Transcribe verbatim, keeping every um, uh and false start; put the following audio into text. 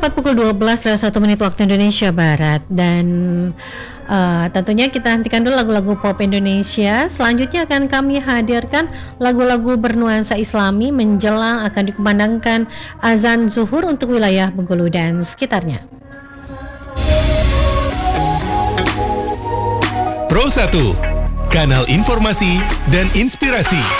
tepat pukul dua belas lewat satu menit waktu Indonesia Barat. Dan uh, tentunya kita hentikan dulu lagu-lagu pop Indonesia. Selanjutnya akan kami hadirkan lagu-lagu bernuansa Islami menjelang akan dikumandangkan azan zuhur untuk wilayah Bengkulu dan sekitarnya. Pro satu, kanal informasi dan inspirasi.